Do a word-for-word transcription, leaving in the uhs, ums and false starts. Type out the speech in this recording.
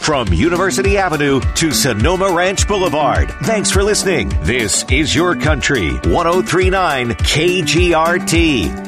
from University Avenue to Sonoma Ranch Boulevard. Thanks for listening. This is Your Country, one oh three point nine K G R T.